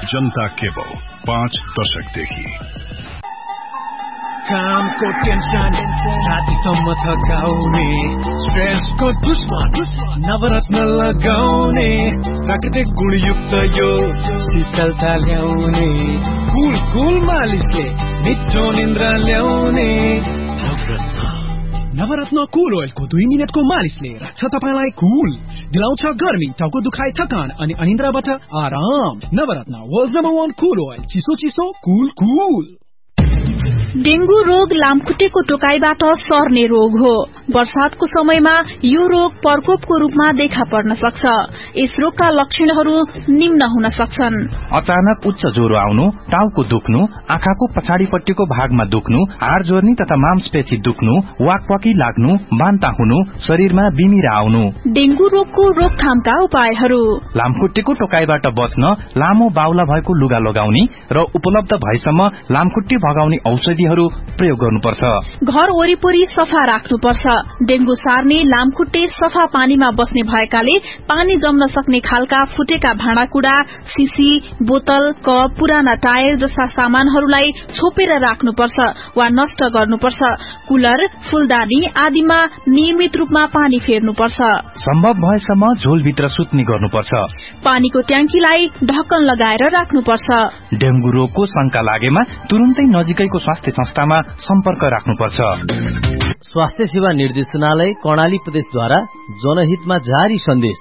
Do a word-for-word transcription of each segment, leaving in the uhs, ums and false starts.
जनता cable पाँच दशकदेखि कामको टेन्सन छातीसम्म थकाउने स्ट्रेसको दुश्मन नवरत्न लगाउने प्राकृतिक गुणयुक्त यो शीतलता ल्याउने कुल कुल मालिसले मिठो निन्द्रा ल्याउने नवरत्न नवरत्न कुल ओइलको दुई मिनटको मालिसले राख्छ तपाईलाई कुल, दिलाउँछ गर्मी, टाउको दुखाइ, थकान अनि अनिन्द्राबाट आराम। नवरत्न वर्ल्ड नम्बर वान कुल ओइल, चिसो चिसो कुल कुल। डेंगू रोग लामखुट्टेको टोकाइबाट सर्ने रोग हो। वर्षातको समयमा यो रोग प्रकोपको रूपमा देखा पर्न सक्छ। यस रोगका लक्षणहरू निम्न हुन सक्छन्: अचानक उच्च ज्वरो आउनु, टाउको दुख्नु, आँखाको पछाडिपट्टिको भागमा दुख्नु, हाड जोर्नी तथा मांसपेशी दुख्नु, वाकवाकी लाग्नु, बान्ता हुनु, शरीरमा बिमिरा आउनु। डेंगू रोगको रोकथामका उपायहरू: लामखुट्टेको टोकाइबाट बच्न लामो बाहुला भएको लुगा लगाउने र उपलब्ध भएसम्म लामखुट्टे भगाउने औषधिहरू प्रयोग गर्नुपर्छ। घर वरिपरि सफा राख्नुपर्छ। डेंगू सार्ने लामखुट्टे सफा पानीमा बस्ने भएकाले पानी जम्न सक्ने खालका फुटेका भाँडाकुड़ा, सिसी, बोतल, कप, पुराना टायर जस्ता सामानहरूलाई छोपेर राख्नुपर्छ वा नष्ट गर्नुपर्छ। कुलर, फूलदानी आदिमा नियमित रूपमा पानी फेर्नुपर्छ। सम्भव भएसम्म झोलभित्र सुत्ने गर्नुपर्छ। पानीको ट्याङ्कीलाई ढक्कन लगाएर राख्नुपर्छ। डेंगू रोगको शंका लागेमा तुरुन्तै नजिकैको स्वास्थ्य संस्थामा सम्पर्क राख्नुपर्छ। स्वास्थ्य सेवा निर्देशनालय कर्णाली प्रदेशद्वारा जनहितमा जारी सन्देश।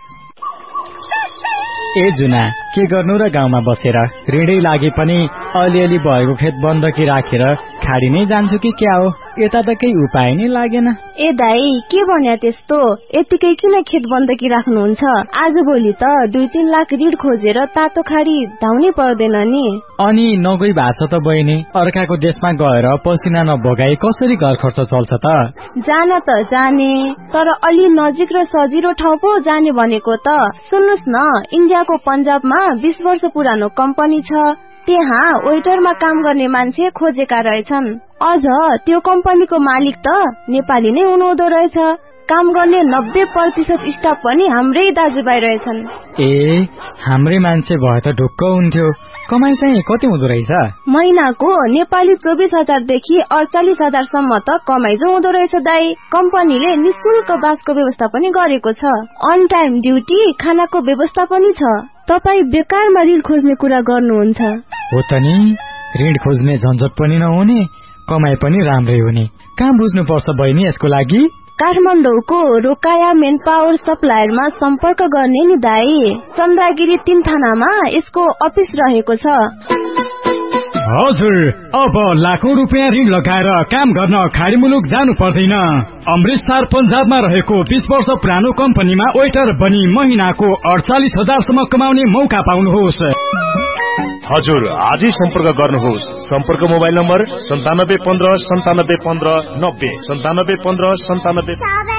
ए जुना, के गर्नु र गाउँमा बसेर ऋणै लागे पनि अलिअलि भएको खेत बन्दकी राखेर खाडी नै जान्छु कि क्या हो? यता त केही उपाय नै लागेन। ए दाई, के भन्या त्यस्तो? यतिकै किन खेत बन्दकी राख्नुहुन्छ? आज भोलि त दुई तीन लाख ऋण खोजेर तातो खाडी धाउनै पर्दैन नि। अनि नगई भाषा त बहिनी, अर्काको देशमा गएर पसिना नबगाई कसरी घर खर्च चल्छ त? जान त जाने, तर अलि नजिक र सजिलो ठाउँ पो जाने भनेको त। सुन्नुस् न, इन्डियाको पंजाबमा बीस वर्ष पुरानो कम्पनी छ। त्यहाँ वेटरमा काम गर्ने मान्छे खोजेका रहेछन्। अझ त्यो कम्पनीको मालिक त नेपाली नै हुनुहुँदो रहेछ। काम गर्ने नब्बे प्रतिशत स्टाफ पनि हाम्रै दाजुभाइ रहेछन्। ए, हाम्रै मान्छे भए त ढुक्क हुन्थ्यो। कमाई चाहिँ कति हुँदो रहेछ? महिनाको नेपाली चौबिस हजारदेखि अडचालिस हजारसम्म त कमाई चाहिँ हुँदो रहेछ दाई। कम्पनीले निशुल्क बासको व्यवस्था पनि गरेको छ। अन टाइम ड्युटी, खानाको व्यवस्था पनि छ। तपाई बेकारमा ऋण खोज्ने कुरा गर्नुहुन्छ? हो त नि, ऋण खोज्ने झन्झट पनि नहुने, कमाई पनि राम्रै हुने। कहाँ बुझ्नुपर्छ बहिनी यसको लागि? काठमाडौँको रोकाया मेन पावर सप्लायरमा सम्पर्क गर्ने नि दाई। चन्द्रगिरी तीन थानामा यसको अफिस रहेको छ। हजुर, अब लाखौं रुपियाँ ऋण लगाएर काम गर्न खाडी मुलुक जानु पर्दैन। अमृतसर पंजाबमा रहेको बीस वर्ष पुरानो कम्पनीमा वेटर बनी महिनाको अडचालिस हजारसम्म कमाउने मौका पाउनुहोस्। हजुर, आजै सम्पर्क गर्नुहोस्। सम्पर्क मोबाइल नम्बर सन्तानब्बे पन्ध्र सन्तानब्बे पन्ध्र नब्बे सन्तानब्बे पन्ध्र सन्तानब्बे।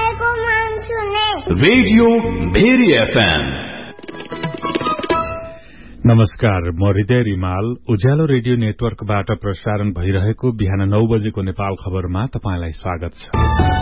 Radio very FM. नमस्कार, म हृदय रिमाल। उज्यालो रेडियो नेटवर्कबाट प्रसारण भइरहेको बिहान नौ बजेको नेपाल खबरमा तपाईंलाई स्वागत छ।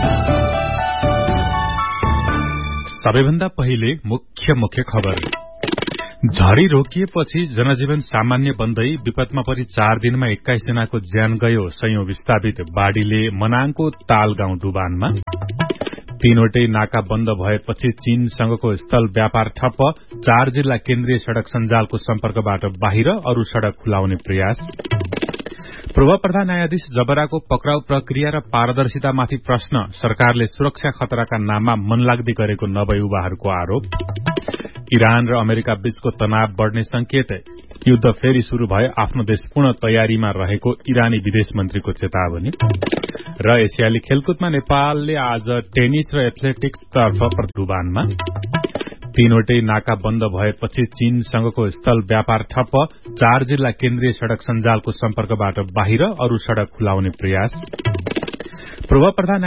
सबैभन्दा पहिले मुख्य मुख्य खबर। झरी रोकिएपछि जनजीवन सामान्य बन्दै विपदमा परि चार दिनमा एक्काइस जनाको ज्यान गयो। सयौं विस्थापित बाढ़ीले मनाङको ताल गाउँ डुबानमा। तीनवटै नाका बन्द भएपछि चीनसँगको स्थल व्यापार ठप्प। चार जिल्ला केन्द्रीय सड़क सञ्जालको सम्पर्कबाट बाहिर, अरू सड़क खुलाउने प्रयास। पूर्व प्रधान न्यायाधीश जबराको पक्राउ प्रक्रिया र पारदर्शितामाथि प्रश्न। सरकारले सुरक्षा खतराका नाममा मनलाग्दी गरेको नवयुवाहरूको आरोप। इरान र अमेरिका बीचको तनाव बढ़ने संकेत। युद्ध फेरि शुरू भए आफ्नो देश पूर्ण तयारीमा रहेको इरानी विदेश मन्त्रीको चेतावनी। र एसियाली खेलकुदमा नेपालले आज टेनिस र एथलेटिक्स तर्फ प्रतियोगितामा। तीनवटै नाका बन्द भएपछि चीनसँगको स्थल व्यापार ठप्प। चार जिल्ला केन्द्रीय सड़क सञ्जालको सम्पर्कबाट बाहिर, अरू सड़क खुलाउने प्रयास। पूर्व प्रधान